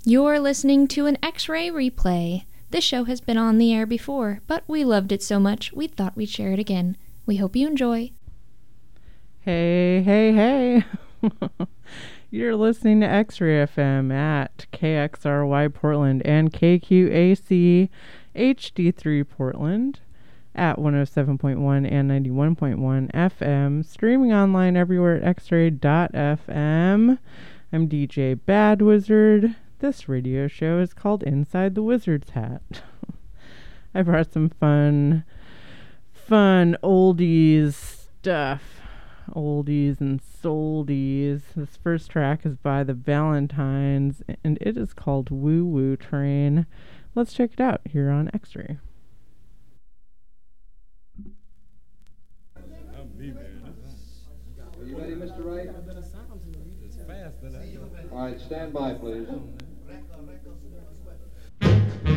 You're listening to an X-Ray replay. This show has been on the air before, but we loved it so much we thought we'd share it again. We hope you enjoy. Hey, hey, hey. You're listening to X-Ray FM at KXRY Portland and KQAC HD3 Portland at 107.1 and 91.1 FM, streaming online everywhere at xray.fm. I'm DJ Bad Wizard. This radio show is called Inside the Wizard's Hat. I brought some fun oldies stuff. Oldies and soldies. This first track is by the Valentines, and it is called Woo Woo Train. Let's check it out here on X-Ray. Are you ready, Mr. Wright? All right, stand by, please.